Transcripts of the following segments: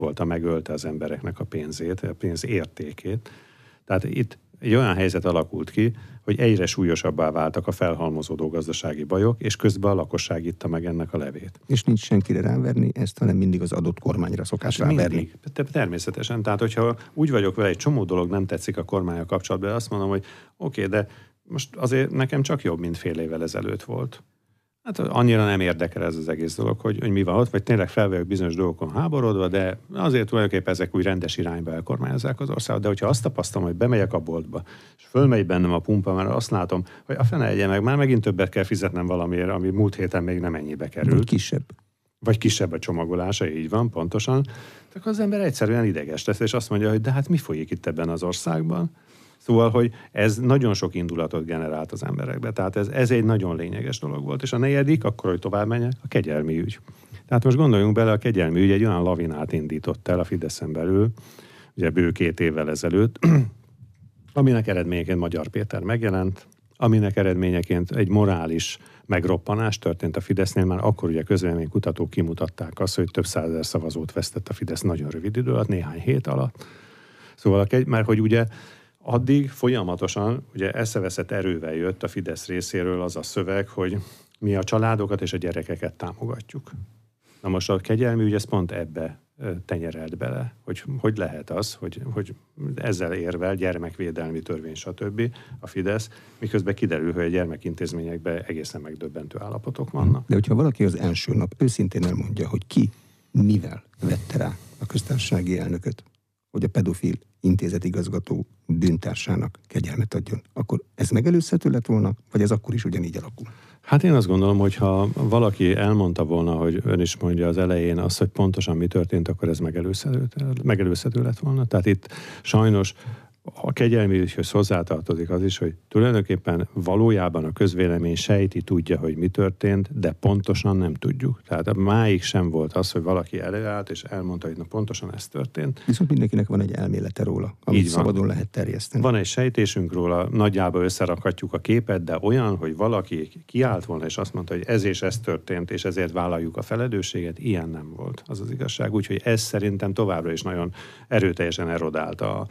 volta megölte az embereknek a pénzét, a pénz értékét. Tehát itt egy olyan helyzet alakult ki, hogy egyre súlyosabbá váltak a felhalmozódó gazdasági bajok, és közben a lakosság itta meg ennek a levét. És nincs senkire ráverni ezt, hanem mindig az adott kormányra szokás ráverni. Természetesen. Tehát, hogyha úgy vagyok vele, egy csomó dolog nem tetszik a kormánnyal kapcsolatban, azt mondom, hogy oké, de most azért nekem csak jobb, mint fél évvel ezelőtt volt. Hát annyira nem érdekel ez az egész dolog, hogy mi van ott, vagy tényleg fel vagyok bizonyos dolgokon háborodva, de azért tulajdonképpen ezek úgy rendes irányba elkormányozzák az országot. De hogyha azt tapasztalom, hogy bemegyek a boltba, és fölmegy bennem a pumpa, mert azt látom, hogy a fene egye meg, már megint többet kell fizetnem valamiért, ami múlt héten még nem ennyibe került. Vagy kisebb a csomagolása, így van, pontosan. Tehát az ember egyszerűen ideges lesz, és azt mondja, hogy de hát mi folyik itt ebben az országban? Szóval, hogy ez nagyon sok indulatot generált az emberekbe. Tehát ez egy nagyon lényeges dolog volt. És a negyedik, akkor, hogy tovább menjek, a kegyelmi ügy. Tehát most gondoljunk bele, a kegyelmi ügy egy olyan lavinát indított el a Fideszen belül, ugye bő 2 évvel ezelőtt, aminek eredményeként Magyar Péter megjelent, aminek eredményeként egy morális megroppanás történt a Fidesznél, már akkor ugye közvéleménykutatók kimutatták azt, hogy több százezer szavazót vesztett a Fidesz nagyon rövid idő alatt, néhány hét alatt. Szóval, mert hogy ugye addig folyamatosan, ugye eszeveszett erővel jött a Fidesz részéről az a szöveg, hogy mi a családokat és a gyerekeket támogatjuk. Na most a kegyelmi ügy ez pont ebbe tenyerelt bele, hogy lehet az, hogy ezzel érvel gyermekvédelmi törvény, stb. A Fidesz, miközben kiderül, hogy a gyermekintézményekben egészen megdöbbentő állapotok vannak. De hogyha valaki az első nap őszintén elmondja, hogy ki, mivel vette rá a köztársasági elnököt, hogy a pedofil intézetigazgató bűntársának kegyelmet adjon, akkor ez megelőzhető lett volna, vagy ez akkor is ugyanígy alakul? Hát én azt gondolom, hogy ha valaki elmondta volna, hogy ön is mondja az elején azt, hogy pontosan mi történt, akkor ez megelőzhető lett volna. Tehát itt sajnos a kegyelmi ügyhöz hozzátartozik az is, hogy tulajdonképpen valójában a közvélemény sejti, tudja, hogy mi történt, de pontosan nem tudjuk. Tehát máig sem volt az, hogy valaki előállt és elmondta, hogy na pontosan ez történt. Viszont mindenkinek van egy elmélete róla, amit szabadon lehet terjeszteni. Van egy sejtésünk róla, nagyjából összerakhatjuk a képet, de olyan, hogy valaki kiállt volna és azt mondta, hogy ez és ez történt, és ezért vállaljuk a felelősséget, ilyen nem volt. Az az igazság. Úgyhogy ez szerintem továbbra is nagyon erőteljesen erodálta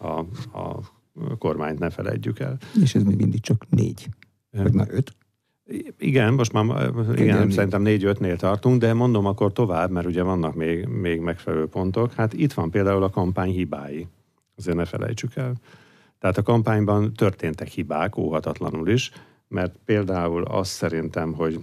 a kormányt, ne feledjük el. És ez még mindig csak 4, vagy már 5? Igen, most már szerintem 4-5-nél tartunk, de mondom akkor tovább, mert ugye vannak még megfelelő pontok. Hát itt van például a kampány hibái. Azért ne felejtsük el. Tehát a kampányban történtek hibák, óhatatlanul is, mert például azt szerintem, hogy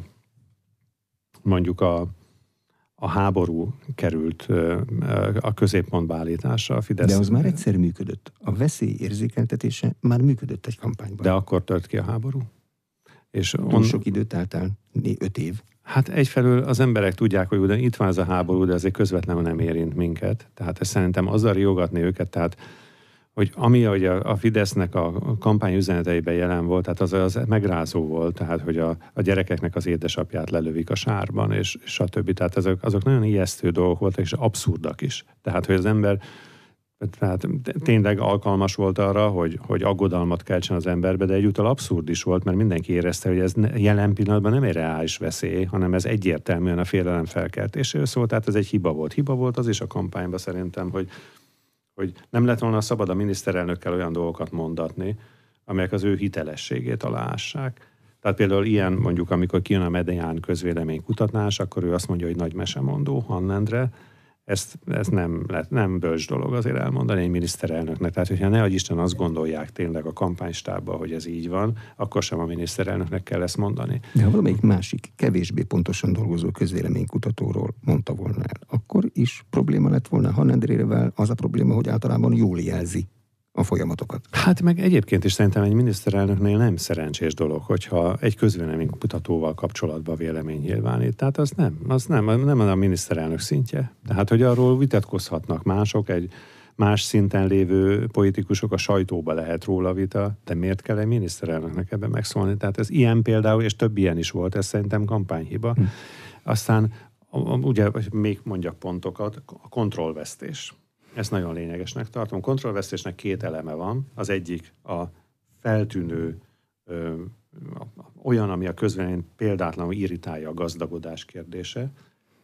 mondjuk a háború került a középpontba állításra a Fidesz. De az már egyszer működött. A veszély érzékeltetése már működött egy kampányban. De akkor tört ki a háború. És sok időt telt el, 5 év. Hát egyfelől az emberek tudják, hogy ugyan itt van ez a háború, de azért közvetlenül nem érint minket. Tehát ez szerintem azzal riogatni őket, tehát hogy ami a Fidesznek a kampány üzeneteiben jelen volt, tehát az megrázó volt, tehát hogy a gyerekeknek az édesapját lelövik a sárban, és stb. Tehát azok nagyon ijesztő dolgok voltak, és abszurdak is. Tehát, hogy az ember tényleg alkalmas volt arra, hogy aggodalmat keltsen az emberbe, de egyúttal abszurd is volt, mert mindenki érezte, hogy ez jelen pillanatban nem egy reális veszély, hanem ez egyértelműen a félelem felkeltéséről szólt, tehát ez egy hiba volt. Hiba volt az is a kampányban szerintem, hogy nem lett volna szabad a miniszterelnökkel olyan dolgokat mondatni, amelyek az ő hitelességét aláássák. Tehát például ilyen, mondjuk, amikor kijön a Medeján közvéleménykutatás, akkor ő azt mondja, hogy nagy mesemondó Hannendre. Ezt nem bölcs dolog azért elmondani egy miniszterelnöknek. Tehát, hogyha ne adj Isten azt gondolják tényleg a kampánystábban, hogy ez így van, akkor sem a miniszterelnöknek kell ezt mondani. De ha valamelyik másik, kevésbé pontosan dolgozó közvéleménykutatóról mondta volna el, akkor is probléma lett volna Hannendrével, az a probléma, hogy általában jól jelzi a folyamatokat. Hát meg egyébként is szerintem egy miniszterelnöknél nem szerencsés dolog, hogyha egy közvéleménykutatóval kapcsolatban vélemény nyilvánít. Tehát az nem a miniszterelnök szintje. Tehát, hogy arról vitatkozhatnak mások, egy más szinten lévő politikusok, a sajtóba lehet róla vita, de miért kell egy miniszterelnöknek ebben megszólni? Tehát ez ilyen például, és több ilyen is volt, ez szerintem kampányhiba. Aztán ugye még mondjak pontokat, a kontrollvesztés. Ezt nagyon lényegesnek tartom. Kontrollvesztésnek 2 eleme van. Az egyik a feltűnő, olyan, ami a közvéleményt példátlanul irritálja, a gazdagodás kérdése.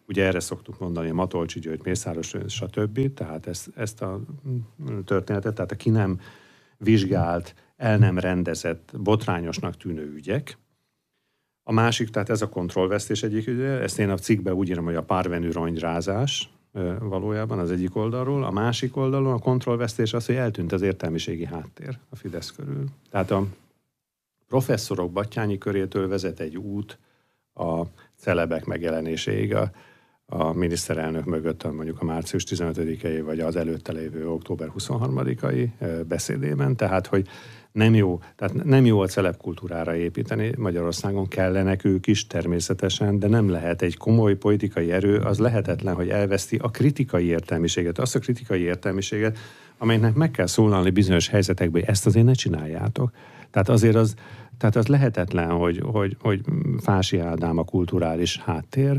Ugye erre szoktuk mondani a Matolcsi György, Mészáros, stb. Tehát ezt a történetet, tehát a ki nem vizsgált, el nem rendezett, botrányosnak tűnő ügyek. A másik, tehát ez a kontrollvesztés egyik ügye, ezt én a cikkben úgy írom, hogy a párvenű rongyrázás valójában az egyik oldalról. A másik oldalon a kontrollvesztés az, hogy eltűnt az értelmiségi háttér a Fidesz körül. Tehát a professzorok Batthyány körétől vezet egy út a celebek megjelenéséig a miniszterelnök mögött, mondjuk a március 15-i vagy az előtte lévő október 23-ai beszédében. Tehát, hogy nem jó a celebkultúrára építeni, Magyarországon kellenek ők is természetesen, de nem lehet egy komoly politikai erő, az lehetetlen, hogy elveszti a kritikai értelmiséget, azt a kritikai értelmiséget, amelynek meg kell szólalni bizonyos helyzetekben, hogy ezt azért ne csináljátok. Tehát azért az lehetetlen, hogy Fási Ádám a kulturális háttér,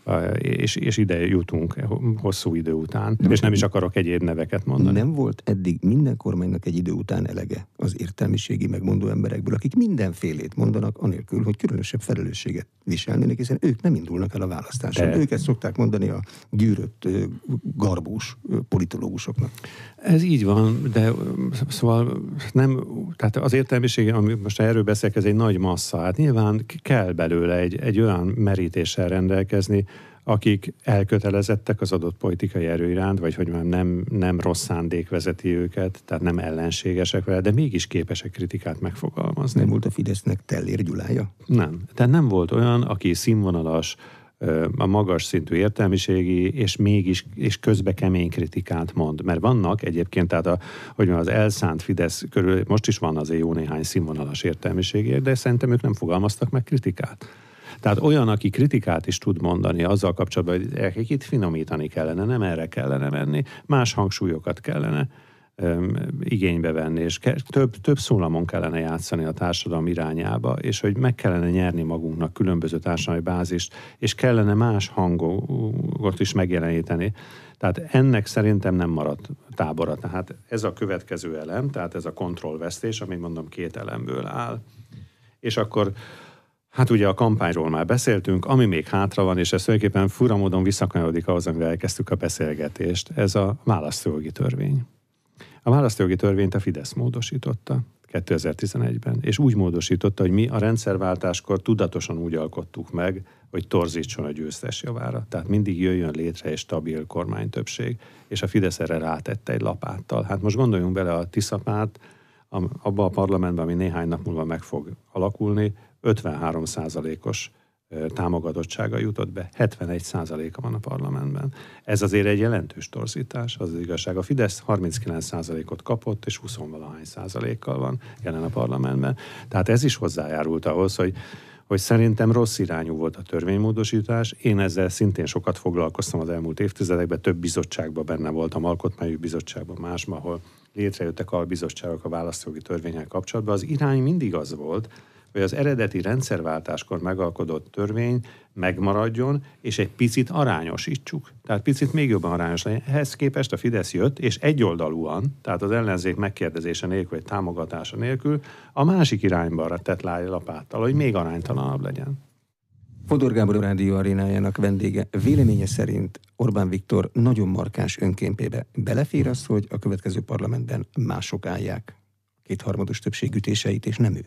és ide jutunk hosszú idő után, és nem is akarok egyéb neveket mondani. Nem volt eddig minden kormánynak egy idő után elege az értelmiségi megmondó emberekből, akik mindenfélét mondanak, anélkül, hogy különösebb felelősséget viselnének, hiszen ők nem indulnak el a választáson. Ők ezt szokták mondani a gyűrött, garbós politológusoknak. Ez így van, de szóval nem, tehát az értelmiség, amit most erről beszélek, ez egy nagy massza. Hát nyilván kell belőle egy olyan merítéssel rendelkezni, akik elkötelezettek az adott politikai erő iránt, vagy hogy már nem rossz szándék vezeti őket, tehát nem ellenségesek vele, de mégis képesek kritikát megfogalmazni. Nem volt a Fidesznek Tellér Gyulája? Nem. Tehát nem volt olyan, aki színvonalas, a magas szintű értelmiségi, és közbe kemény kritikát mond. Mert vannak egyébként, tehát az elszánt Fidesz körül, most is van azért jó néhány színvonalas értelmiségiek, de szerintem ők nem fogalmaztak meg kritikát. Tehát olyan, aki kritikát is tud mondani azzal kapcsolatban, hogy itt finomítani kellene, nem erre kellene menni, más hangsúlyokat kellene igénybe venni, és több szólamon kellene játszani a társadalom irányába, és hogy meg kellene nyerni magunknak különböző társadalmi bázist, és kellene más hangot is megjeleníteni. Tehát ennek szerintem nem maradt tábora. Tehát ez a következő elem, tehát ez a kontrollvesztés, amit mondom 2 elemből áll. És akkor hát ugye a kampányról már beszéltünk, ami még hátra van, és ez tulajdonképpen fura módon visszakanyarodik ahhoz, amivel elkezdtük a beszélgetést, ez a választójogi törvény. A választójogi törvényt a Fidesz módosította 2011-ben, és úgy módosította, hogy mi a rendszerváltáskor tudatosan úgy alkottuk meg, hogy torzítson a győztes javára. Tehát mindig jöjjön létre egy stabil kormánytöbbség, és a Fidesz erre rátette egy lapáttal. Hát most gondoljunk bele a Tiszapárt, abban a parlamentben, ami néhány nap múlva meg fog alakulni, 53%-os támogatottsága jutott be, 71%-a van a parlamentben. Ez azért egy jelentős torzítás, az igazság. A Fidesz 39%-ot kapott, és 20-valahány százalékkal van jelen a parlamentben. Tehát ez is hozzájárult ahhoz, hogy szerintem rossz irányú volt a törvénymódosítás. Én ezzel szintén sokat foglalkoztam az elmúlt évtizedekben, több bizottságban benne voltam, alkotmányügyi bizottságban, másban, ahol létrejöttek a bizottságok a választójogi törvénnyel kapcsolatban. Az irány mindig az volt, hogy az eredeti rendszerváltáskor megalkotott törvény megmaradjon, és egy picit arányosítsuk. Tehát picit még jobban arányos legyen. Ehhez képest a Fidesz jött, és egyoldalúan, tehát az ellenzék megkérdezése nélkül, vagy támogatása nélkül, a másik irányba tett lapáttal, hogy még aránytalanabb legyen. Fodor Gábor a Rádió Arénájának vendége. Véleménye szerint Orbán Viktor nagyon markáns önképébe belefér az, hogy a következő parlamentben mások állják 2/3 többség ütéseit, és nem ő?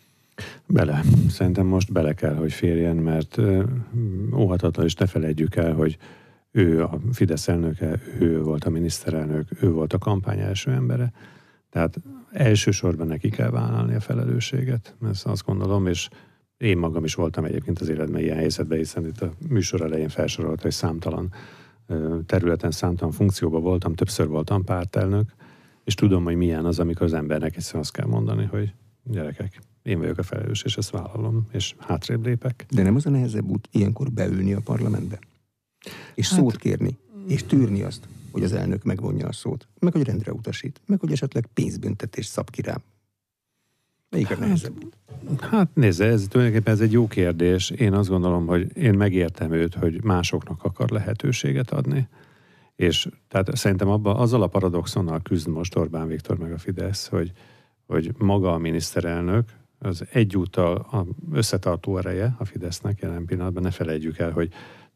Bele. Szerintem most bele kell, hogy férjen, mert óhatatlan, és ne felejtjük el, hogy ő a Fidesz elnöke, ő volt a miniszterelnök, ő volt a kampány első embere. Tehát elsősorban neki kell vállalni a felelősséget, ezt azt gondolom, és én magam is voltam egyébként az életben ilyen helyzetben, hiszen itt a műsor elején felsorolt, hogy számtalan területen, számtalan funkcióban voltam, többször voltam pártelnök, és tudom, hogy milyen az, amikor az embernek egyszerűen azt kell mondani, hogy gyerekek, én vagyok a felelős, és ezt vállalom, és hátrébb lépek. De nem az a nehezebb út ilyenkor beülni a parlamentbe? És szót kérni, és tűrni azt, hogy az elnök megvonja a szót, meg hogy rendre utasít, meg hogy esetleg pénzbüntetés szab ki rám. Melyik a nehezebb út? Hát nézze, tulajdonképpen ez egy jó kérdés. Én azt gondolom, hogy én megértem őt, hogy másoknak akar lehetőséget adni. És tehát szerintem azzal a paradoxonnal küzd most Orbán Viktor meg a Fidesz, hogy maga a miniszterelnök, az egyúttal összetartó ereje a Fidesznek jelen pillanatban, ne felejtjük el, hogy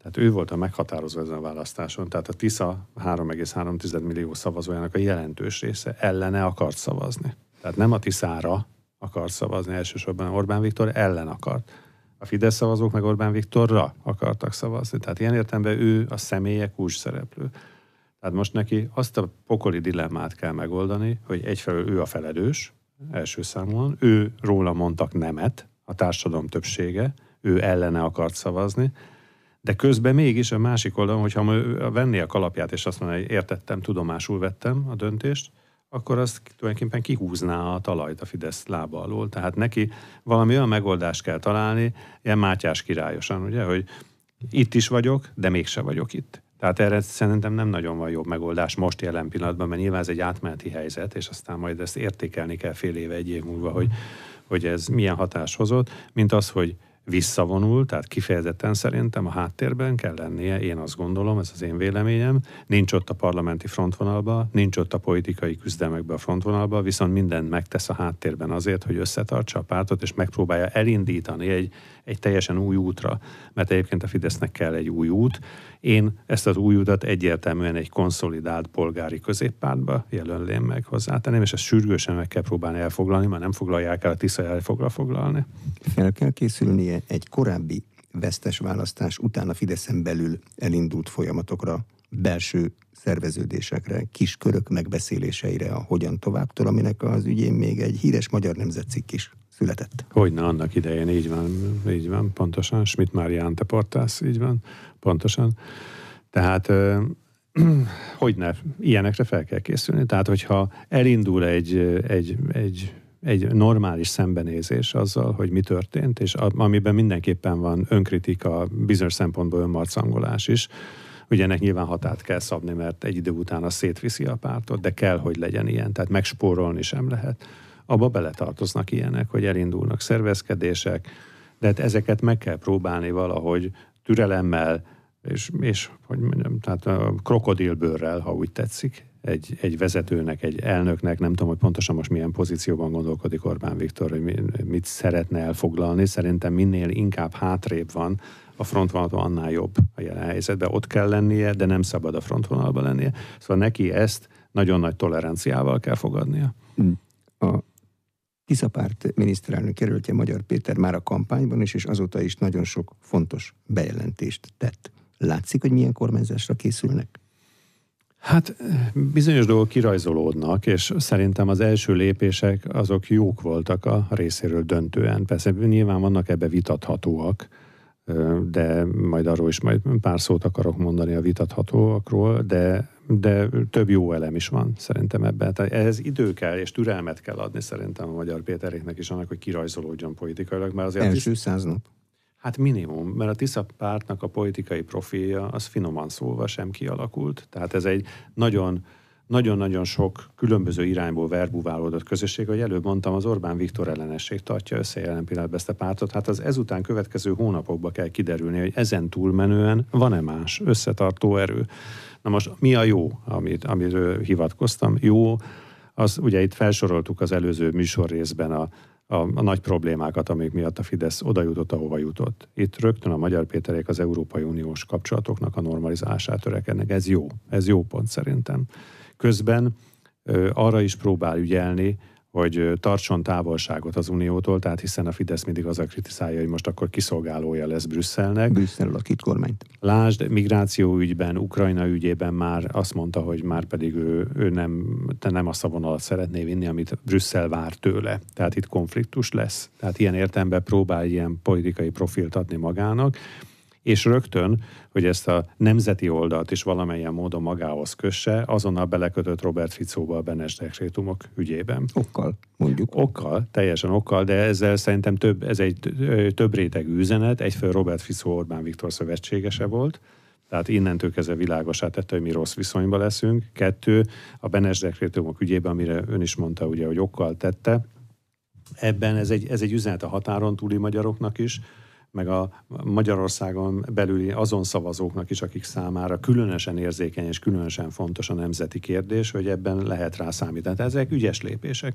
Tehát ő volt a meghatározó ezen a választáson. Tehát a Tisza 3,3 millió szavazójának a jelentős része ellene akart szavazni. Tehát nem a Tiszára akart szavazni elsősorban, Orbán Viktor ellen akart. A Fidesz szavazók meg Orbán Viktorra akartak szavazni. Tehát ilyen értelemben ő a személye kulcsszereplő. Tehát most neki azt a pokoli dilemmát kell megoldani, hogy egyfelől ő a felelős, első számon, ő róla mondtak nemet, a társadalom többsége, ő ellene akart szavazni, de közben mégis a másik oldalon, hogyha venné a kalapját, és azt mondja, hogy értettem, tudomásul vettem a döntést, akkor azt tulajdonképpen kihúzná a talajt a Fidesz lába alól. Tehát neki valami olyan megoldást kell találni, ilyen Mátyás királyosan, ugye, hogy itt is vagyok, de mégse vagyok itt. Tehát erre szerintem nem nagyon van jobb megoldás most jelen pillanatban, mert nyilván ez egy átmeneti helyzet, és aztán majd ezt értékelni kell fél éve, egy év múlva, hogy ez milyen hatást hozott, mint az, hogy visszavonul, tehát kifejezetten szerintem a háttérben kell lennie, én azt gondolom, ez az én véleményem, nincs ott a parlamenti frontvonalba, nincs ott a politikai küzdelmekben a frontvonalba, viszont mindent megtesz a háttérben azért, hogy összetartsa a pártot, és megpróbálja elindítani egy teljesen új útra, mert egyébként a Fidesznek kell egy új út. Én ezt az új utat egyértelműen egy konszolidált polgári középpártba jelölném meg hozzátenném, és ezt sürgősen meg kell próbálni elfoglalni, mert nem foglalják el, a Tisza el fogja foglalni. Fel kell készülnie egy korábbi vesztes választás után a Fideszen belül elindult folyamatokra, belső szerveződésekre, kis körök megbeszéléseire, a hogyan továbbtól, aminek az ügyén még egy híres Magyar Nemzetcikk is született. Hogyne, annak idején, így van, pontosan. Schmidt Mária Anteportász, így van, pontosan. Tehát hogyne, ilyenekre fel kell készülni. Tehát, hogyha elindul egy normális szembenézés azzal, hogy mi történt, és amiben mindenképpen van önkritika, bizonyos szempontból önmarcangolás is, ugye ennek nyilván határt kell szabni, mert egy idő után az szétviszi a pártot, de kell, hogy legyen ilyen, tehát megspórolni sem lehet. Abba beletartoznak ilyenek, hogy elindulnak szervezkedések, de hát ezeket meg kell próbálni valahogy türelemmel, és hogy mondjam, tehát a krokodilbőrrel, ha úgy tetszik, egy vezetőnek, egy elnöknek, nem tudom, hogy pontosan most milyen pozícióban gondolkodik Orbán Viktor, hogy mit szeretne elfoglalni. Szerintem minél inkább hátrébb van a frontvonalon, annál jobb a jelen helyzetben. Ott kell lennie, de nem szabad a frontvonalban lennie. Szóval neki ezt nagyon nagy toleranciával kell fogadnia. A Tisza párt miniszterelnök jelöltje Magyar Péter már a kampányban is, és azóta is nagyon sok fontos bejelentést tett. Látszik, hogy milyen kormányzásra készülnek? Hát bizonyos dolgok kirajzolódnak, és szerintem az első lépések azok jók voltak a részéről döntően. Persze nyilván vannak ebbe vitathatóak, de majd arról is majd pár szót akarok mondani a vitathatóakról, de több jó elem is van szerintem ebben. Tehát ehhez idő kell és türelmet kell adni szerintem a Magyar Péteréknek is annak, hogy kirajzolódjon politikailag. Mert azért első 100 nap? Hát minimum, mert a Tisza pártnak a politikai profilja az finoman szólva sem kialakult. Tehát ez egy nagyon-nagyon sok különböző irányból verbuválódott közösség, hogy előbb mondtam, az Orbán Viktor ellenesség tartja össze jelen pillanatban ezt a pártot. Hát az ezután következő hónapokban kell kiderülni, hogy ezen túlmenően van-e más összetartó erő. Na most mi a jó, amiről hivatkoztam? Jó, az ugye itt felsoroltuk az előző műsorrészben a nagy problémákat, amik miatt a Fidesz oda jutott, ahova jutott. Itt rögtön a Magyar Péterék az Európai Uniós kapcsolatoknak a normalizálását törekednek. Ez jó pont szerintem. Közben arra is próbál ügyelni, hogy tartson távolságot az Uniótól, tehát hiszen a Fidesz mindig azzal kritizálja, hogy most akkor kiszolgálója lesz Brüsszelnek. Brüsszel alakít kormányt. Lásd, migráció ügyben, Ukrajna ügyében már azt mondta, hogy már pedig ő nem azt a vonalat szeretné vinni, amit Brüsszel vár tőle. Tehát itt konfliktus lesz. Tehát ilyen értelemben próbál ilyen politikai profilt adni magának, és rögtön, hogy ezt a nemzeti oldalt is valamelyen módon magához kösse, azonnal belekötött Robert Ficóba a Benes dekrétumok ügyében. Okkal, mondjuk. Okkal, teljesen okkal, de ezzel szerintem ez egy több rétegű üzenet. Egyfelől Robert Ficó Orbán Viktor szövetségese volt, tehát innentől kezdve világosá tette, hogy mi rossz viszonyban leszünk. 2, a Benes dekrétumok ügyében, amire ön is mondta, ugye, hogy okkal tette. Ebben ez egy üzenet a határon túli magyaroknak is, meg a Magyarországon belüli azon szavazóknak is, akik számára különösen érzékeny és különösen fontos a nemzeti kérdés, hogy ebben lehet rá számítani. Tehát ezek ügyes lépések.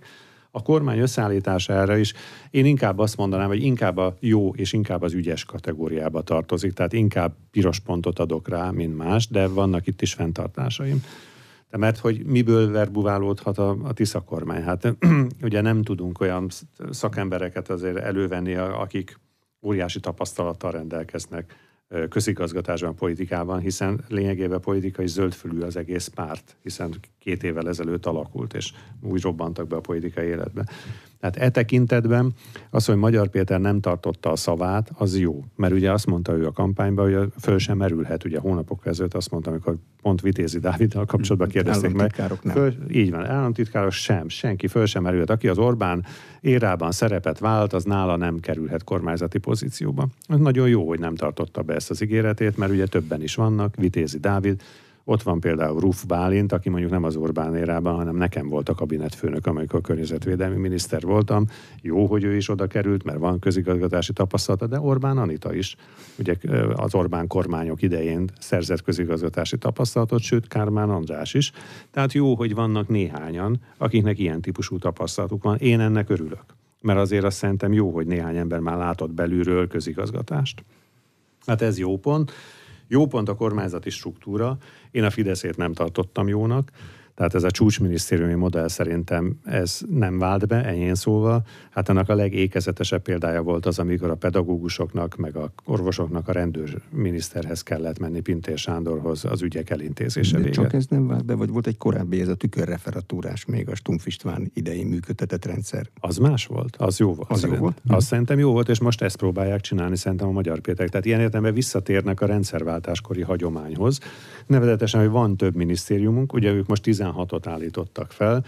a kormány összeállítására is én inkább azt mondanám, hogy inkább a jó és inkább az ügyes kategóriába tartozik, tehát inkább piros pontot adok rá, mint más, de vannak itt is fenntartásaim. De mert hogy miből verbuválódhat a Tisza kormány? Hát ugye nem tudunk olyan szakembereket azért elővenni, akik óriási tapasztalattal rendelkeznek közigazgatásban, politikában, hiszen lényegében politikai zöldfülű az egész párt, hiszen 2 évvel ezelőtt alakult, és úgy robbantak be a politikai életbe. Tehát e tekintetben az, hogy Magyar Péter nem tartotta a szavát, az jó. Mert ugye azt mondta ő a kampányban, hogy föl sem merülhet, ugye hónapok ezelőtt azt mondta, amikor pont Vitézi Dáviddal kapcsolatban kérdezték meg. Így van, államtitkárok senki föl sem merülhet. Aki az Orbán érában szerepet vállalt, az nála nem kerülhet kormányzati pozícióba. Ez nagyon jó, hogy nem tartotta be ezt az ígéretét, mert ugye többen is vannak, Vitézi Dávid, ott van például Ruf Bálint, aki mondjuk nem az Orbán érában, hanem nekem volt a kabinetfőnök, amikor környezetvédelmi miniszter voltam. Jó, hogy ő is oda került, mert van közigazgatási tapasztalata, de Orbán Anita is. Ugye az Orbán kormányok idején szerzett közigazgatási tapasztalatot, sőt Kármán András is. Tehát jó, hogy vannak néhányan, akiknek ilyen típusú tapasztalatuk van. Én ennek örülök. Mert azért azt szerintem jó, hogy néhány ember már látott belülről közigazgatást. Hát ez jó pont. Jó pont a kormányzati struktúra. Én a Fideszét nem tartottam jónak, tehát ez a csúcsminisztériumi modell szerintem ez nem vált be, enyhén szólva. Hát annak a legékezetesebb példája volt az, amikor a pedagógusoknak, meg a orvosoknak a rendőrminiszterhez kellett menni, Pintér Sándorhoz az ügyek elintézése véget. Csak ez nem vált be, vagy volt egy korábbi, ez a tükörreferatúrás, még a Stumpf István idején működtetett rendszer? Az más volt, az jó volt. Az jó volt? Az szerintem jó volt, és most ezt próbálják csinálni szerintem a Magyar Péter. Tehát ilyen értelemben visszatérnek a rendszerváltáskori hagyományhoz. Nevezetesen, hogy van több minisztériumunk, ugye ők most 16-ot állítottak fel.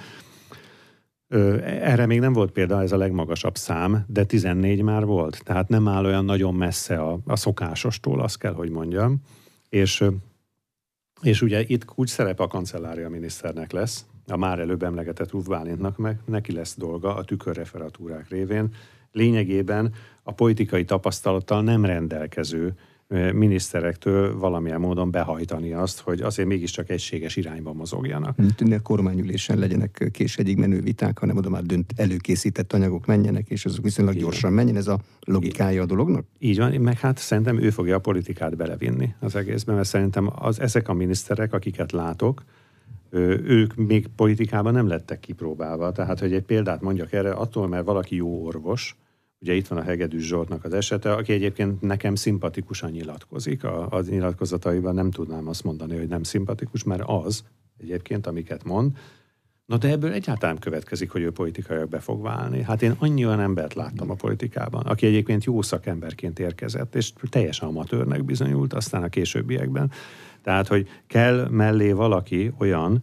Erre még nem volt példa, ez a legmagasabb szám, de 14 már volt. Tehát nem áll olyan nagyon messze a szokásostól, azt kell, hogy mondjam. És ugye itt kulcs szerepe a kancellária miniszternek lesz, a már előbb emlegetett Ruf Bálintnak meg neki lesz dolga a tükörreferatúrák révén. Lényegében a politikai tapasztalattal nem rendelkező miniszterektől valamilyen módon behajtani azt, hogy azért mégiscsak egységes irányba mozogjanak. Ne a kormányülésen legyenek későig menő viták, hanem oda már előkészített anyagok menjenek, és azok viszonylag gyorsan menjen. Ez a logikája a dolognak? Így van, meg hát szerintem ő fogja a politikát belevinni az egészben, mert szerintem ezek a miniszterek, akiket látok, ők még politikában nem lettek kipróbálva. Tehát, hogy egy példát mondjak erre, attól, mert valaki jó orvos, ugye itt van a Hegedűs Zsoltnak az esete, aki egyébként nekem szimpatikusan nyilatkozik. A nyilatkozataiban nem tudnám azt mondani, hogy nem szimpatikus, mert az egyébként, amiket mond. Na de ebből egyáltalán következik, hogy ő politikaiak be fog válni. Hát én annyi olyan embert láttam a politikában, aki egyébként jó szakemberként érkezett, és teljesen amatőrnek bizonyult aztán a későbbiekben. Tehát, hogy kell mellé valaki olyan,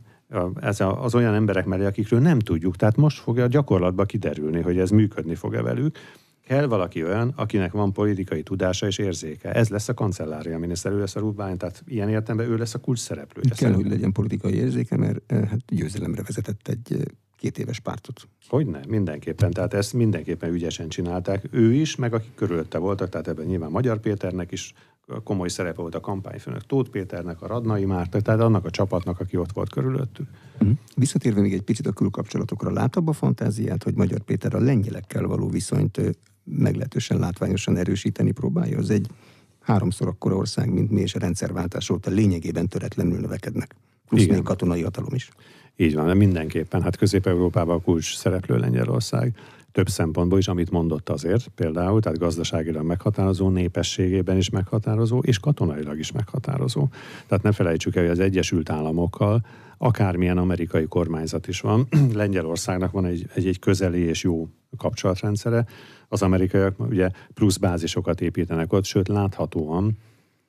az olyan emberek mellé, akikről nem tudjuk, tehát most fog a gyakorlatba kiderülni, hogy ez működni fog-e velük. Kell valaki olyan, akinek van politikai tudása és érzéke. Ez lesz a kancellária miniszter, ő lesz a Ruf Bálint, tehát ilyen értelemben ő lesz a kulcs szereplője. Kell, hogy legyen politikai érzéke, mert hát győzelemre vezetett egy 2 éves pártot. Hogyne, mindenképpen. Tehát ezt mindenképpen ügyesen csinálták. Ő is, meg akik körülötte voltak, tehát ebben nyilván Magyar Péternek is komoly szerepe volt, a kampányfőnök Tóth Péternek, a Radnai Márta, tehát annak a csapatnak, aki ott volt körülöttük. Visszatérve még egy picit a külkapcsolatokra, lát abba a fantáziát, hogy Magyar Péter a lengyelekkel való viszonyt meglehetősen látványosan erősíteni próbálja? Az egy 3-szor akkora ország, mint mi, és a rendszerváltás óta lényegében töretlenül növekednek. Plusz még katonai hatalom is. Így van, de mindenképpen. Hát Közép-Európában a kulcs szereplő Lengyelország. Több szempontból is, amit mondott azért, például, tehát gazdaságilag meghatározó, népességében is meghatározó, és katonailag is meghatározó. Tehát ne felejtsük el, hogy az Egyesült Államokkal akármilyen amerikai kormányzat is van, Lengyelországnak van egy közeli és jó kapcsolatrendszere. Az amerikaiak ugye plusz bázisokat építenek ott, sőt láthatóan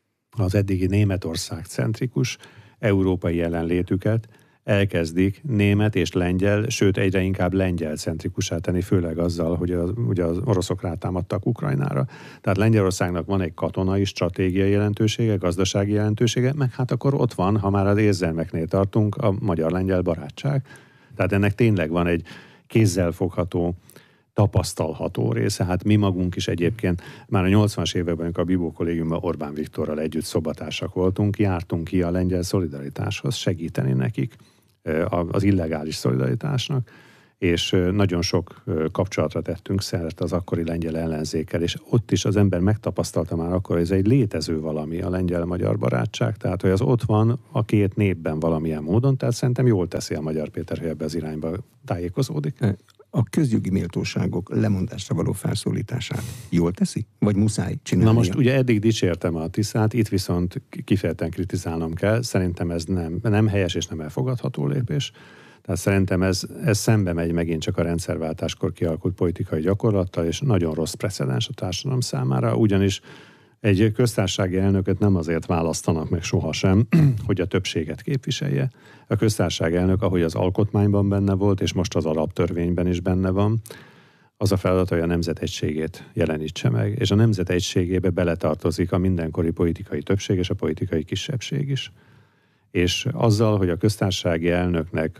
az eddigi Németország centrikus európai jelenlétüket elkezdik német és lengyel, sőt egyre inkább lengyel-centrikusá tenni, főleg azzal, hogy ugye az oroszok rátámadtak Ukrajnára. Tehát Lengyelországnak van egy katonai, stratégiai jelentősége, gazdasági jelentősége, meg hát akkor ott van, ha már az érzelmeknél tartunk, a magyar-lengyel barátság. Tehát ennek tényleg van egy kézzelfogható, tapasztalható része. Hát mi magunk is egyébként már a 80-as években, amikor a Bibó kollégiumban Orbán Viktorral együtt szobatársak voltunk, jártunk ki a lengyel szolidaritáshoz segíteni nekik, az illegális szolidaritásnak, és nagyon sok kapcsolatra tettünk szert az akkori lengyel ellenzékkel, és ott is az ember megtapasztalta már akkor, hogy ez egy létező valami, a lengyel-magyar barátság, tehát hogy az ott van a két népben valamilyen módon, tehát szerintem jól teszi a Magyar Péter, hogy ebbe az irányba tájékozódik. A közjogi méltóságok lemondásra való felszólítását jól teszi? Vagy muszáj csinálni? Na most ugye eddig dicsértem a Tiszát, itt viszont kifejezetten kritizálnom kell. Szerintem ez nem helyes és nem elfogadható lépés. Tehát szerintem ez szembe megy megint csak a rendszerváltáskor kialakult politikai gyakorlattal, és nagyon rossz precedens a társadalom számára, ugyanis egy köztársasági elnököt nem azért választanak meg sohasem, hogy a többséget képviselje. A köztársasági elnök, ahogy az alkotmányban benne volt, és most az alaptörvényben is benne van, az a feladat, hogy a nemzet egységét jelenítse meg, és a nemzet egységébe beletartozik a mindenkori politikai többség és a politikai kisebbség is. És azzal, hogy a köztársasági elnöknek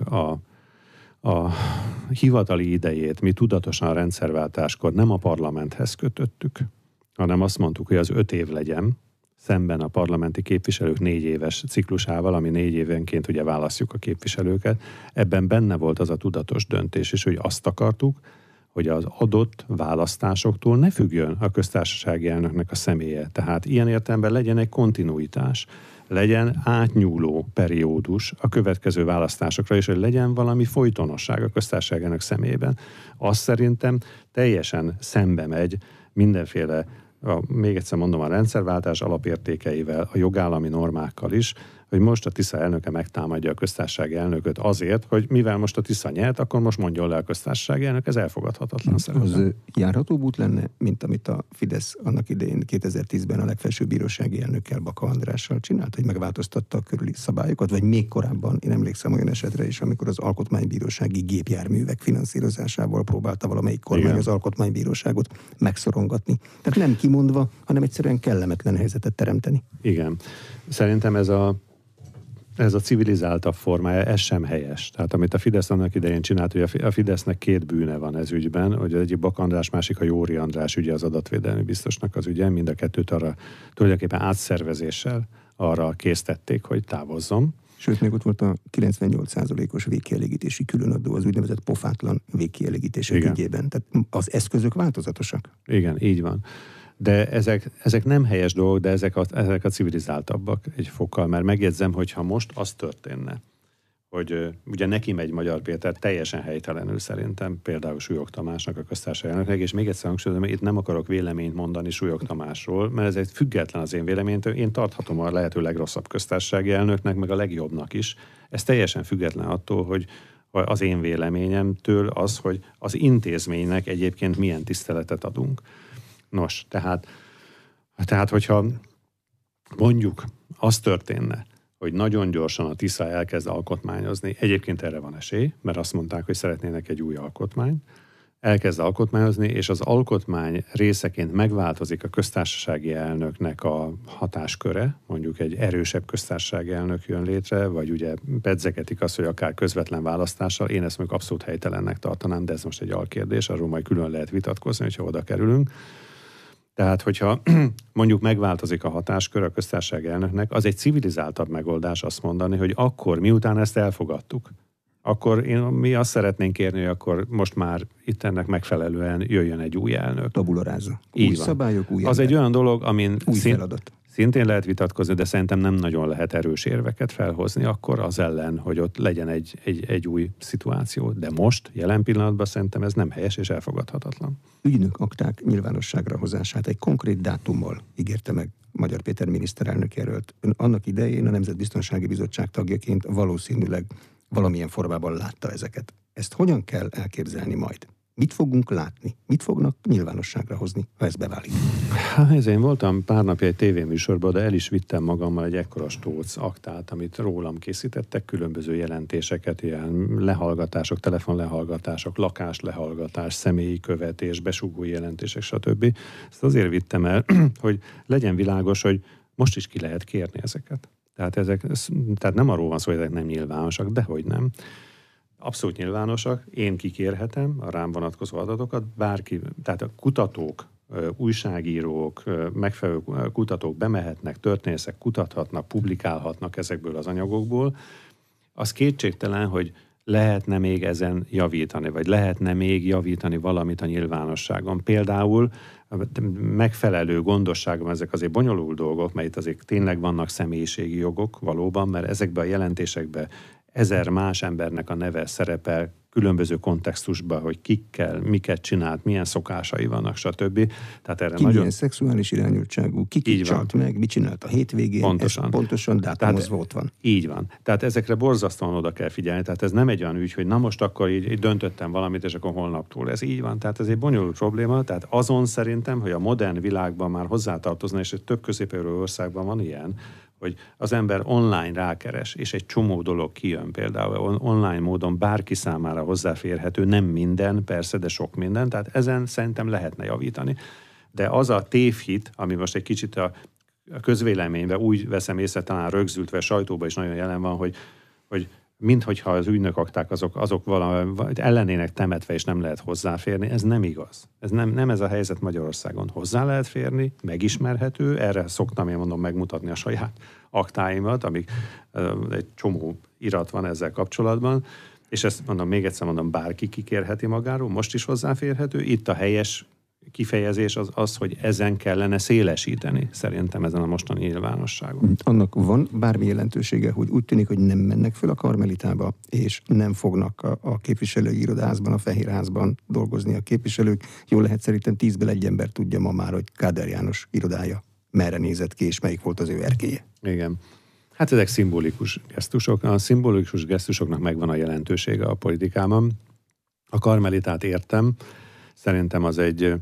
a hivatali idejét mi tudatosan a rendszerváltáskor nem a parlamenthez kötöttük, hanem azt mondtuk, hogy az 5 év legyen, szemben a parlamenti képviselők 4 éves ciklusával, ami 4 évenként ugye választjuk a képviselőket. Ebben benne volt az a tudatos döntés is, hogy azt akartuk, hogy az adott választásoktól ne függjön a köztársasági elnöknek a személye. Tehát ilyen értelemben legyen egy kontinuitás, legyen átnyúló periódus a következő választásokra, és hogy legyen valami folytonosság a köztársasági elnök személyében. Azt szerintem teljesen szembe megy mindenféle, még egyszer mondom, a rendszerváltás alapértékeivel, a jogállami normákkal is, hogy most a Tisza elnöke megtámadja a köztársasági elnököt azért, hogy mivel most a Tisza nyert, akkor most mondjon le a köztársasági elnök, ez elfogadhatatlan szerintem. Az járható út lenne, mint amit a Fidesz annak idején 2010-ben a legfelsőbb bírósági elnökkel, Baka Andrással csinált, hogy megváltoztatta a körüli szabályokat, vagy még korábban, én emlékszem olyan esetre is, amikor az alkotmánybírósági gépjárművek finanszírozásával próbálta valamelyik kormány az alkotmánybíróságot megszorongatni. Tehát nem kimondva, hanem egyszerűen kellemetlen helyzetet teremteni. Igen. Szerintem ez a civilizáltabb formája, ez sem helyes. Tehát amit a Fidesz annak idején csinált, hogy a Fidesznek 2 bűne van ez ügyben, hogy az egyik Baka András, másik a Jóri András ügye, az adatvédelmi biztosnak az ügye, mind a kettőt arra tulajdonképpen átszervezéssel arra késztették, hogy távozzon. Sőt, még ott volt a 98%-os végkielégítési különadó, az úgynevezett pofátlan végkielégítések ügyében. Tehát az eszközök változatosak. Igen, így van. De ezek nem helyes dolgok, de ezek a civilizáltabbak egy fokkal, mert megjegyzem, hogyha most az történne, hogy ugye neki megy Magyar Péter teljesen helytelenül szerintem, például Súlyog Tamásnak, a köztársasági elnöknek, és még egyszer hangsúlyozom, hogy itt nem akarok véleményt mondani Súlyog Tamásról, mert ez egy független az én véleménytől, én tarthatom a lehető legrosszabb köztársasági elnöknek, meg a legjobbnak is. Ez teljesen független attól, hogy az én véleményemtől az, hogy az intézménynek egyébként milyen tiszteletet adunk. Nos, tehát hogyha mondjuk az történne, hogy nagyon gyorsan a Tisza elkezd alkotmányozni, egyébként erre van esély, mert azt mondták, hogy szeretnének egy új alkotmányt, elkezd alkotmányozni, és az alkotmány részeként megváltozik a köztársasági elnöknek a hatásköre, mondjuk egy erősebb köztársasági elnök jön létre, vagy ugye pedzegetik azt, hogy akár közvetlen választással, én ezt mondjuk abszolút helytelennek tartanám, de ez most egy alkérdés, arról majd külön lehet vitatkozni, hogyha oda kerülünk. Tehát, hogyha mondjuk megváltozik a hatáskör a köztársasági elnöknek, az egy civilizáltabb megoldás azt mondani, hogy akkor, miután ezt elfogadtuk, akkor mi azt szeretnénk kérni, hogy akkor most már itt ennek megfelelően jöjjön egy új elnök. Tabula rasa. Új szabályok, új az egy olyan dolog, amin feladat. Szintén lehet vitatkozni, de szerintem nem nagyon lehet erős érveket felhozni akkor az ellen, hogy ott legyen egy új szituáció. De most, jelen pillanatban szerintem ez nem helyes és elfogadhatatlan. Ügynök akták nyilvánosságra hozását egy konkrét dátummal ígérte meg Magyar Péter miniszterelnök jelölt. Ön annak idején a Nemzetbiztonsági Bizottság tagjaként valószínűleg valamilyen formában látta ezeket. Ezt hogyan kell elképzelni majd? Mit fogunk látni? Mit fognak nyilvánosságra hozni, ha ez beválik? Én voltam pár napja egy tévéműsorban, de el is vittem magammal egy ekkora stóc aktát, amit rólam készítettek, különböző jelentéseket, ilyen lehallgatások, telefonlehallgatások, lakáslehallgatás, személyi követés, besúgói jelentések, stb. Ezt azért vittem el, hogy legyen világos, hogy most is ki lehet kérni ezeket. Tehát nem arról van szó, hogy ezek nem nyilvánosak, dehogy nem. Abszolút nyilvánosak, én kikérhetem a rám vonatkozó adatokat, bárki, tehát a kutatók, újságírók, megfelelő kutatók bemehetnek, történészek kutathatnak, publikálhatnak ezekből az anyagokból. Az kétségtelen, hogy lehetne még ezen javítani, vagy lehetne még javítani valamit a nyilvánosságon. Például megfelelő gondosságban, ezek azért bonyolult dolgok, mert itt azért tényleg vannak személyiségi jogok valóban, mert ezekben a jelentésekben 1000 más embernek a neve szerepel különböző kontextusban, hogy kikkel, miket csinált, milyen szokásai vannak, stb. Tehát erre nagyon... milyen szexuális irányultságú, ki csalt meg, mit csinált a hétvégén, pontosan dátumozva ott van. Így van. Tehát ezekre borzasztóan oda kell figyelni. Tehát ez nem egy olyan ügy, hogy na most akkor így döntöttem valamit, és akkor holnaptól ez így van. Tehát ez egy bonyolult probléma. Tehát azon szerintem, hogy a modern világban már hozzátartozna, és több közép-európai országban van ilyen, hogy az ember online rákeres, és egy csomó dolog kijön, például online módon bárki számára hozzáférhető, nem minden, persze, de sok minden, tehát ezen szerintem lehetne javítani. De az a tévhit, ami most egy kicsit a közvéleményben úgy veszem észre, talán rögzültve, sajtóban is nagyon jelen van, hogy minthogyha az ügynökakták azok valami ellenének temetve, és nem lehet hozzáférni, ez nem igaz. Ez nem ez a helyzet Magyarországon. Hozzá lehet férni, megismerhető, erre szoktam én mondom megmutatni a saját aktáimat, amik egy csomó irat van ezzel kapcsolatban, és ezt mondom, még egyszer mondom, bárki kikérheti magáról, most is hozzáférhető. Itt a helyes kifejezés az, hogy ezen kellene szélesíteni, szerintem ezen a mostani nyilvánosságon. Annak van bármi jelentősége, hogy úgy tűnik, hogy nem mennek föl a Karmelitába, és nem fognak a képviselői irodaházban, a Fehérházban dolgozni a képviselők. Jól lehet, szerintem 10-ből 1 ember tudja ma már, hogy Kádár János irodája merre nézett ki, és melyik volt az ő erkélye. Igen. Hát ezek szimbolikus gesztusok. A szimbolikus gesztusoknak megvan a jelentősége a politikában. A Karmelitát értem, szerintem ez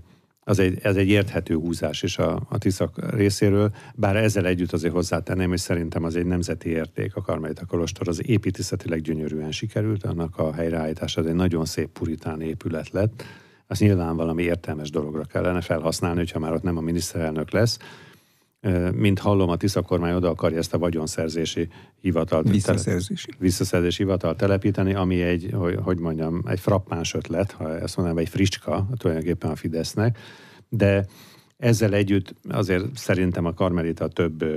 egy érthető húzás is a Tisza részéről, bár ezzel együtt azért hozzátenném, hogy szerintem az egy nemzeti érték, a Karmelita kolostor, az építészetileg gyönyörűen sikerült, annak a helyreállítása az egy nagyon szép puritán épület lett. Azt nyilván valami értelmes dologra kellene felhasználni, hogyha már ott nem a miniszterelnök lesz. Mint hallom, a Tisza kormány oda akarja ezt a vagyonszerzési hivatalt, visszaszerzési hivatalt telepíteni, ami egy frappáns ötlet, ha ezt mondanám, egy fricska tulajdonképpen a Fidesznek, de ezzel együtt azért szerintem a Karmelita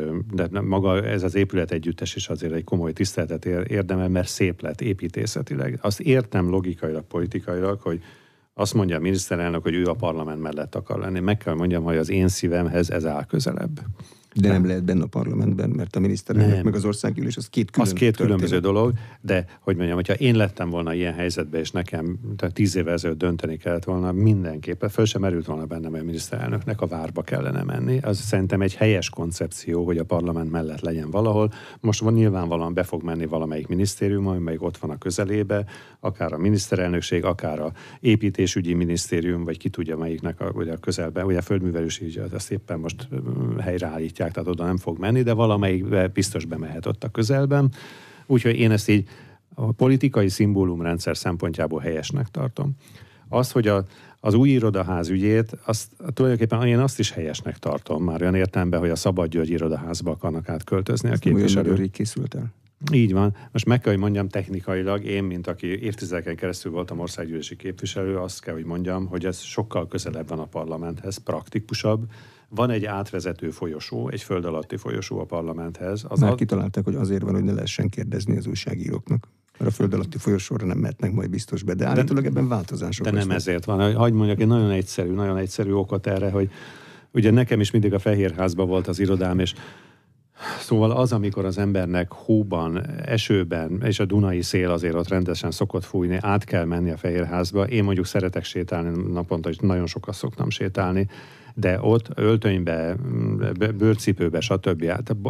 de maga ez az épület együttes is azért egy komoly tiszteletet érdemel, mert szép lett építészetileg. Azt értem logikailag, politikailag, hogy azt mondja a miniszterelnök, hogy ő a parlament mellett akar lenni. Meg kell mondjam, hogy az én szívemhez ez áll közelebb. De nem lehet benne a parlamentben, mert a miniszterelnök meg az országgyűlés, az két különböző dolog, de hogy mondjam, hogyha én lettem volna ilyen helyzetben, és nekem 10 évvel ezelőtt dönteni kellett volna, mindenképpen föl sem merült volna bennem, hogy a miniszterelnöknek a várba kellene menni. Az szerintem egy helyes koncepció, hogy a parlament mellett legyen valahol. Most van nyilvánvalóan be fog menni valamelyik minisztérium, amelyik ott van a közelébe, akár a miniszterelnökség, akár a építésügyi minisztérium, vagy ki tudja melyiknek a közelben, ugye a földművelőség, azt éppen most helyreállítják, tehát oda nem fog menni, de valamelyik biztos bemehet ott a közelben. Úgyhogy én ezt így a politikai szimbólumrendszer szempontjából helyesnek tartom. Az, hogy az új irodaház ügyét, tulajdonképpen én azt is helyesnek tartom, már olyan értelemben, hogy a Szabad György irodaházba akarnak átköltözni a képviselők. Olyan készült el. Így van. Most meg kell, hogy mondjam technikailag, én, mint aki évtizedeken keresztül voltam országgyűlési képviselő, azt kell, hogy mondjam, hogy ez sokkal közelebb van a parlamenthez, praktikusabb. Van egy átvezető folyosó, egy föld alatti folyosó a parlamenthez. Már kitalálták, hogy azért van, hogy ne lehessen kérdezni az újságíróknak. Mert a föld alatti folyosóra nem mehetnek majd biztos be, de állítólag ebben változások lesznek. De nem ezért van. Hadd mondjak egy nagyon egyszerű okot erre, hogy ugye nekem is mindig a Fehérházban volt az irodám, és szóval az, amikor az embernek hóban, esőben, és a dunai szél azért ott rendesen szokott fújni, át kell menni a Fehérházba. Én mondjuk szeretek sétálni naponta, és nagyon sokat szoktam sétálni, de ott öltönybe, bőrcipőbe, stb.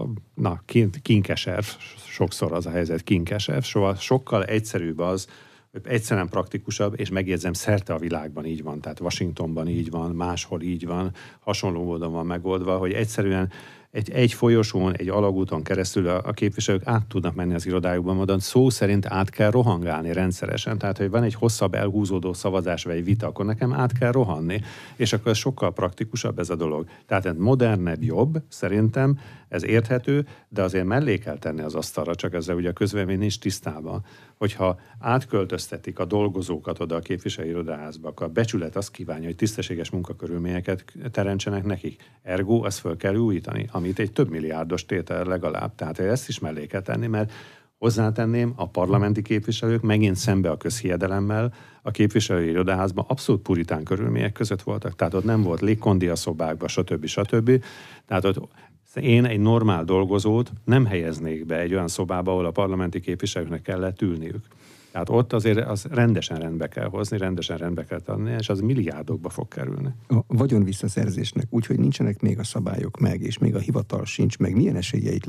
Kinkeserv, sokszor az a helyzet, kinkeserv. Szóval sokkal egyszerűbb az, egyszerűen praktikusabb, és megjegyzem, szerte a világban így van, tehát Washingtonban így van, máshol így van, hasonló módon van megoldva, hogy egyszerűen egy folyosón, egy alagúton keresztül a képviselők át tudnak menni az irodájukban, mondom, szó szerint át kell rohangálni rendszeresen. Tehát, hogy van egy hosszabb elhúzódó szavazás vagy egy vita, akkor nekem át kell rohanni, és akkor sokkal praktikusabb ez a dolog. Tehát modernebb, jobb, szerintem, ez érthető, de azért mellé kell tenni az asztalra, csak ezzel ugye a közvélemény nincs tisztában, hogyha átköltöztetik a dolgozókat oda a képviselői irodaházba, akkor a becsület azt kívánja, hogy tisztességes munkakörülményeket teremtsenek nekik. Ergo, ezt föl kell újítani, amit egy több milliárdos tétel legalább. Tehát ezt is mellé kell tenni, mert Hozzátenném, a parlamenti képviselők megint szembe a közhiedelemmel, a képviselői irodaházban abszolút puritán körülmények között voltak, tehát ott nem volt légkondi a szobákban, stb. Tehát ott én egy normál dolgozót nem helyeznék be egy olyan szobába, ahol a parlamenti képviselőknek kellett ülniük. Tehát ott azért az rendesen rendbe kell hozni, rendesen rendbe kell tenni, és az milliárdokba fog kerülni. A vagyon visszaszerzésnek, úgyhogy nincsenek még a szabályok meg, és még a hivatal sincs meg, milyen esélyeit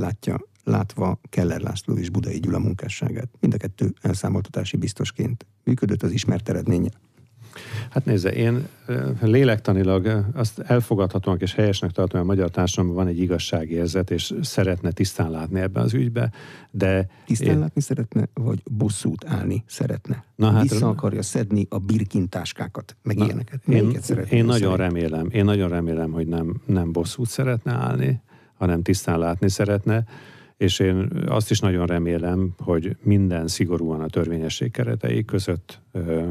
látva Keller László és Budai Gyula munkásságát? Mind a kettő elszámoltatási biztosként működött az ismert eredménye. Hát nézze, én lélektanilag azt elfogadhatónak és helyesnek tartom, hogy a magyar társadalomban van egy igazságérzet, és szeretne tisztán látni ebben az ügyben, de... Tisztán látni szeretne, vagy bosszút állni szeretne? Vissza akarja szedni a birkintáskákat, meg ilyeneket. Én nagyon remélem, hogy nem bosszút szeretne állni, hanem tisztán látni szeretne, és én azt is nagyon remélem, hogy minden szigorúan a törvényesség keretei között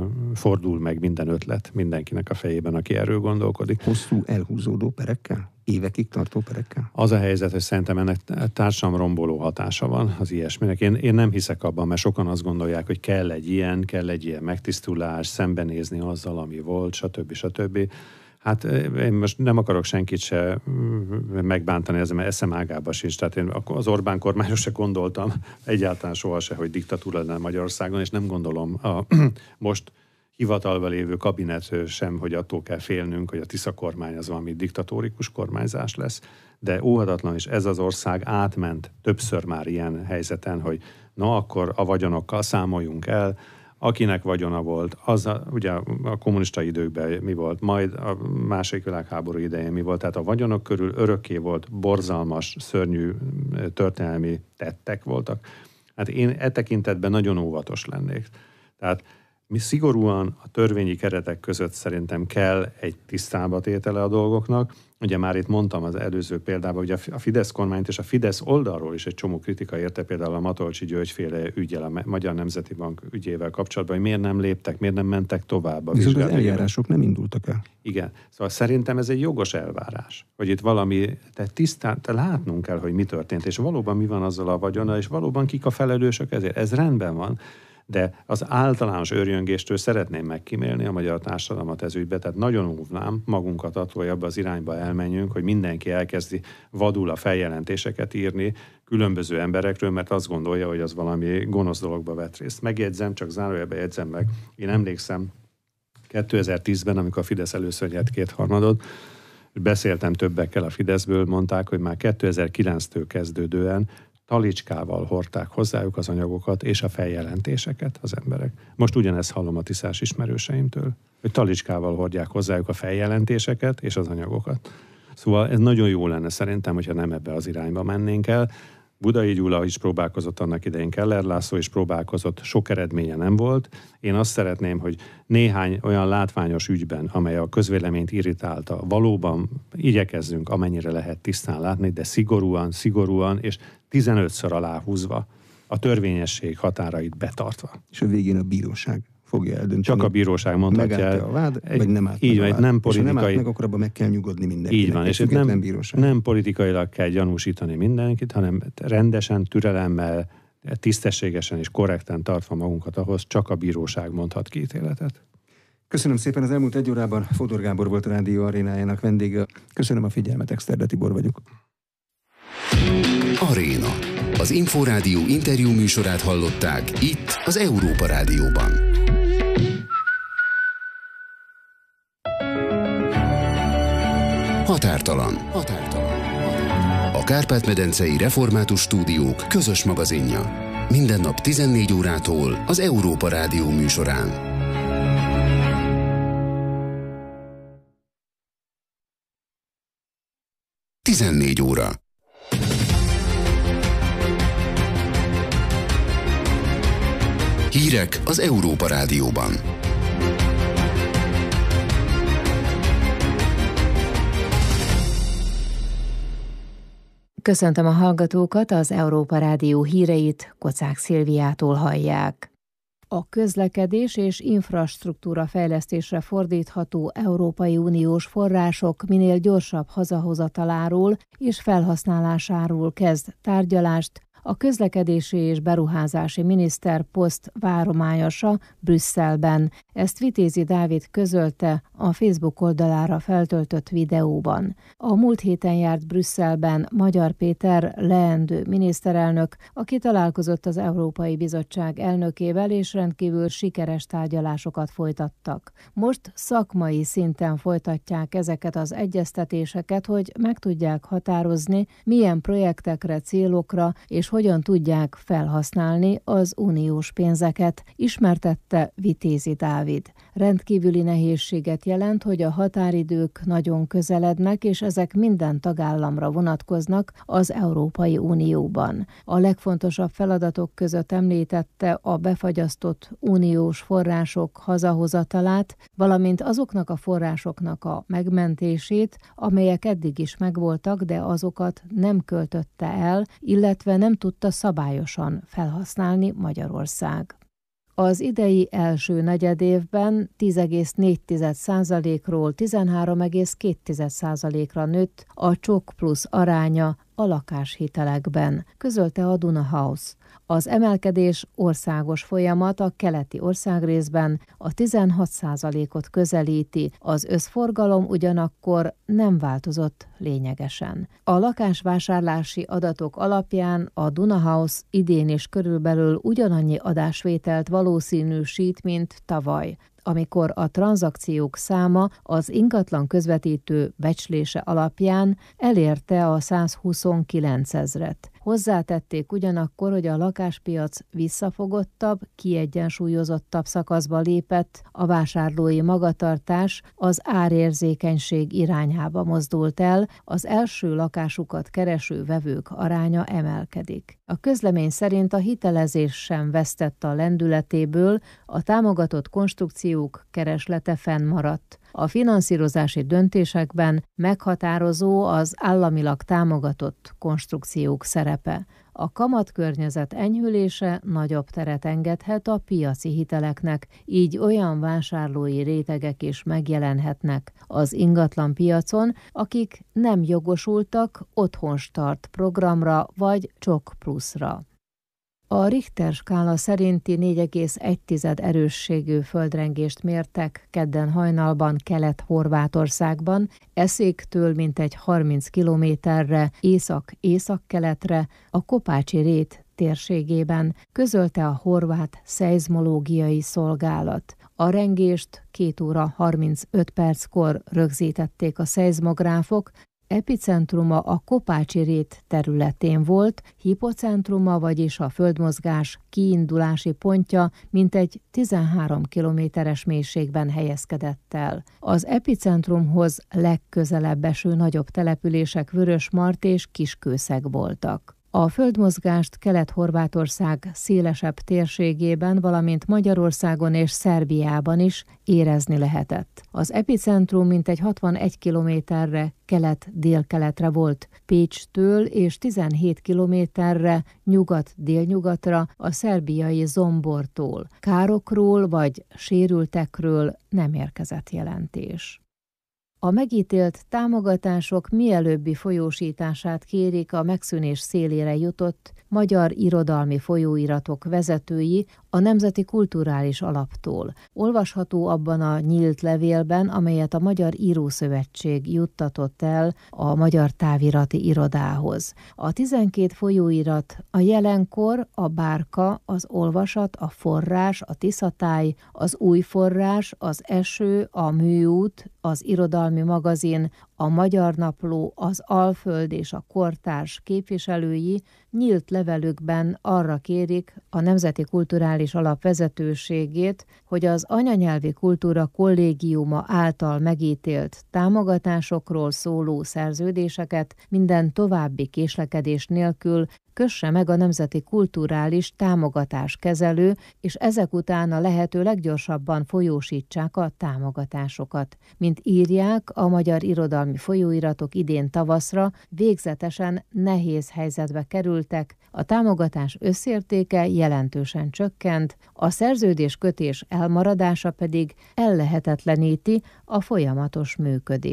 fordul meg minden ötlet mindenkinek a fejében, aki erről gondolkodik. Hosszú elhúzódó perekkel? Évekig tartó perekkel? Az a helyzet, hogy szerintem ennek társadalomromboló hatása van az ilyesminek. Én nem hiszek abban, mert sokan azt gondolják, hogy kell egy ilyen megtisztulás, szembenézni azzal, ami volt, stb. Hát én most nem akarok senkit se megbántani ezzel, mert eszem ágába sincs. Tehát én az Orbán kormányra se gondoltam egyáltalán sohasem, hogy diktatúra lenne Magyarországon, és nem gondolom a most hivatalban lévő kabinet sem, hogy attól kell félnünk, hogy a Tisza kormány az valami diktatórikus kormányzás lesz. De óhatatlan is ez az ország átment többször már ilyen helyzeten, hogy na akkor a vagyonokkal számoljunk el, akinek vagyona volt, ugye a kommunista időkben mi volt, majd a második világháború idején mi volt, tehát a vagyonok körül örökké volt, borzalmas, szörnyű történelmi tettek voltak. Hát én e tekintetben nagyon óvatos lennék. Tehát mi szigorúan a törvényi keretek között szerintem kell egy tisztába tétele a dolgoknak. Ugye már itt mondtam az előző példában, hogy a Fidesz kormányt és a Fidesz oldalról is egy csomó kritika érte, például a Matolcsy Györgyféle ügyel, a Magyar Nemzeti Bank ügyével kapcsolatban, hogy miért nem léptek, miért nem mentek tovább. Viszont az eljárások nem indultak el. Igen. Szóval szerintem ez egy jogos elvárás, hogy itt valami, tehát látnunk kell, hogy mi történt, és valóban mi van azzal a vagyonnal, és valóban kik a felelősök ezért. Ez rendben van. De az általános őrjöngéstől szeretném megkímélni a magyar társadalmat ez ügybe, tehát nagyon óvnám magunkat attól, hogy abba az irányba elmenjünk, hogy mindenki elkezdi vadul a feljelentéseket írni különböző emberekről, mert azt gondolja, hogy az valami gonosz dologba vett részt. Megjegyzem, csak zárójelbe jegyzem meg. Én emlékszem 2010-ben, amikor a Fidesz először nyert 2/3, beszéltem többekkel a Fideszből, mondták, hogy már 2009-től kezdődően talicskával hordták hozzájuk az anyagokat és a feljelentéseket az emberek. Most ugyanezt hallom a tiszás ismerőseimtől, hogy talicskával hordják hozzájuk a feljelentéseket és az anyagokat. Szóval ez nagyon jó lenne szerintem, hogyha nem ebbe az irányba mennénk el. Budai Gyula is próbálkozott annak idején, Keller László is próbálkozott, sok eredménye nem volt. Én azt szeretném, hogy néhány olyan látványos ügyben, amely a közvéleményt irritálta, valóban igyekezzünk amennyire lehet tisztán látni, de szigorúan és 15-ször aláhúzva, a törvényesség határait betartva. És a végén a bíróság fogja eldönteni. Csak a bíróság mondhatja el. A vád, vagy nem állt így meg a vád. Nem politikai... És ha nem állt meg, akkor abban meg kell nyugodni mindenkinek. Így van, és nem politikailag kell gyanúsítani mindenkit, hanem rendesen, türelemmel, tisztességesen és korrekten tartva magunkat ahhoz, csak a bíróság mondhat ki ítéletet. Köszönöm szépen, az elmúlt 1 órában Fodor Gábor volt a Rádió Arénájának vendége. Köszönöm a figyelmet, Exterde Tibor vagyok. Aréna. Az Inforádió interjú műsorát hallották itt az Európa Rádióban. Határtalan. A Kárpát-medencei Református Stúdiók közös magazinja. Minden nap 14 órától az Európa Rádió műsorán. Tizennégy óra. Hírek az Európa Rádióban. Köszöntöm a hallgatókat, az Európa Rádió híreit Kocák Szilviától hallják. A közlekedés és infrastruktúra fejlesztésre fordítható Európai Uniós források minél gyorsabb hazahozataláról és felhasználásáról kezd tárgyalást a közlekedési és beruházási miniszter posztvárományosa Brüsszelben. Ezt Vitézi Dávid közölte a Facebook oldalára feltöltött videóban. A múlt héten járt Brüsszelben Magyar Péter leendő miniszterelnök, aki találkozott az Európai Bizottság elnökével, és rendkívül sikeres tárgyalásokat folytattak. Most szakmai szinten folytatják ezeket az egyeztetéseket, hogy meg tudják határozni, milyen projektekre, célokra és hogyan tudják felhasználni az uniós pénzeket, ismertette Vitézi Dávid. Rendkívüli nehézséget jelent, hogy a határidők nagyon közelednek, és ezek minden tagállamra vonatkoznak az Európai Unióban. A legfontosabb feladatok között említette a befagyasztott uniós források hazahozatalát, valamint azoknak a forrásoknak a megmentését, amelyek eddig is megvoltak, de azokat nem költötte el, illetve nem tudta szabályosan felhasználni Magyarország. Az idei első negyedévben 10,4%-ról 13,2%-ra nőtt a csok plusz aránya a lakáshitelekben, közölte a Duna House. Az emelkedés országos folyamat, a keleti országrészben a 16%-ot közelíti, az összforgalom ugyanakkor nem változott lényegesen. A lakásvásárlási adatok alapján a Duna House idén is körülbelül ugyanannyi adásvételt valószínűsít, mint tavaly, amikor a tranzakciók száma az ingatlan közvetítő becslése alapján elérte a 129 000-et. Hozzátették ugyanakkor, hogy a lakáspiac visszafogottabb, kiegyensúlyozottabb szakaszba lépett, a vásárlói magatartás az árérzékenység irányába mozdult el, az első lakásukat kereső vevők aránya emelkedik. A közlemény szerint a hitelezés sem vesztett a lendületéből, a támogatott konstrukciók kereslete fennmaradt. A finanszírozási döntésekben meghatározó az államilag támogatott konstrukciók szerepe. A kamatkörnyezet enyhülése nagyobb teret engedhet a piaci hiteleknek, így olyan vásárlói rétegek is megjelenhetnek az ingatlan piacon, akik nem jogosultak otthonstart programra vagy csok pluszra. A Richter skála szerinti 4,1 erősségű földrengést mértek kedden hajnalban Kelet-Horvátországban, Eszéktől mintegy 30 kilométerre észak-észak-keletre, a Kopácsi-rét térségében, közölte a horvát szeizmológiai szolgálat. A rengést 2 óra 35 perckor rögzítették a szeizmográfok, epicentruma a Kopácsi-rét területén volt, hipocentruma, vagyis a földmozgás kiindulási pontja mintegy 13 kilométeres mélységben helyezkedett el. Az epicentrumhoz legközelebb eső nagyobb települések Vörösmart és Kiskőszeg voltak. A földmozgást Kelet-Horvátország szélesebb térségében, valamint Magyarországon és Szerbiában is érezni lehetett. Az epicentrum mintegy 61 kilométerre kelet-délkeletre volt Pécstől, és 17 kilométerre nyugat-délnyugatra a szerbiai Zombortól. Károkról vagy sérültekről nem érkezett jelentés. A megítélt támogatások mielőbbi folyósítását kérik a megszűnés szélére jutott magyar irodalmi folyóiratok vezetői a Nemzeti Kulturális Alaptól. Olvasható abban a nyílt levélben, amelyet a Magyar Írószövetség juttatott el a Magyar Távirati Irodához. A 12 folyóirat a Jelenkor, a Bárka, az Olvasat, a Forrás, a Tiszatáj, az Új Forrás, az Eső, a Műút, az Irodalmi Magazin, a Magyar Napló, az Alföld és a Kortárs képviselői nyílt levelükben arra kérik a Nemzeti Kulturális Alap vezetőségét, hogy az Anyanyelvi Kultúra Kollégiuma által megítélt támogatásokról szóló szerződéseket minden további késlekedés nélkül kösse meg a Nemzeti Kulturális Támogatáskezelő, és ezek után a lehető leggyorsabban folyósítsák a támogatásokat. Mint írják, a magyar irodalmi folyóiratok idén tavaszra végzetesen nehéz helyzetbe kerültek, a támogatás összértéke jelentősen csökkent, a szerződéskötés elmaradása pedig ellehetetleníti a folyamatos működést.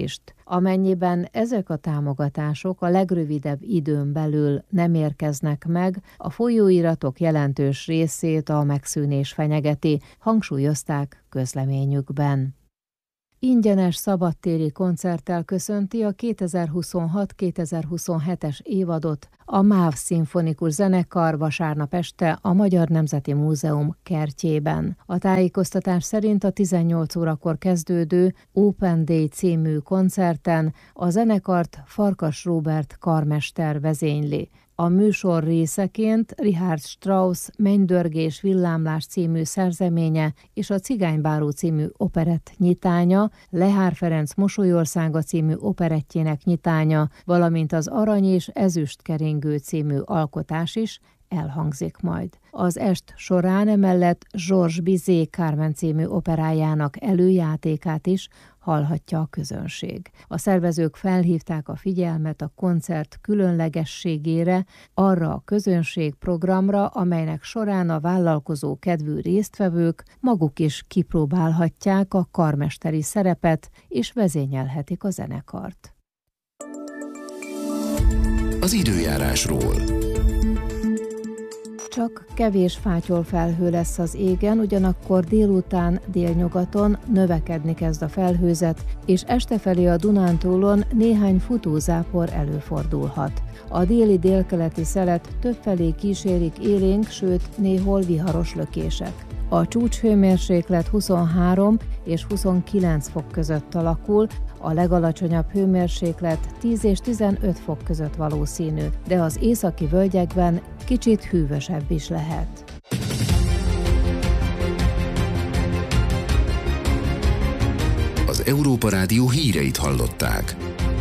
Amennyiben ezek a támogatások a legrövidebb időn belül nem érkeznek meg, a folyóiratok jelentős részét a megszűnés fenyegeti, hangsúlyozták közleményükben. Ingyenes szabadtéri koncerttel köszönti a 2026-2027-es évadot a MÁV Szimfonikus Zenekar vasárnap este a Magyar Nemzeti Múzeum kertjében. A tájékoztatás szerint a 18 órakor kezdődő Open Day című koncerten a zenekart Farkas Róbert karmester vezényli. A műsor részeként Richard Strauss Mennydörgés villámlás című szerzeménye és a Cigánybáró című operett nyitánya, Lehár Ferenc Mosolyországa című operettjének nyitánya, valamint az Arany és Ezüst keringő című alkotás is elhangzik majd. Az est során emellett Georges Bizet Carmen című operájának előjátékát is hallhatja a közönség. A szervezők felhívták a figyelmet a koncert különlegességére, arra a közönségprogramra, amelynek során a vállalkozó kedvű résztvevők maguk is kipróbálhatják a karmesteri szerepet és vezényelhetik a zenekart. Az időjárásról. Csak kevés fátyolfelhő lesz az égen, ugyanakkor délután délnyugaton növekedni kezd a felhőzet, és estefelé a Dunántúlon néhány futózápor előfordulhat. A déli délkeleti szelet többfelé kísérik élénk, sőt néhol viharos lökések. A csúcshőmérséklet 23 és 29 fok között alakul, a legalacsonyabb hőmérséklet 10 és 15 fok között valószínű, de az északi völgyekben kicsit hűvösebb is lehet. Az Európa Rádió híreit hallották.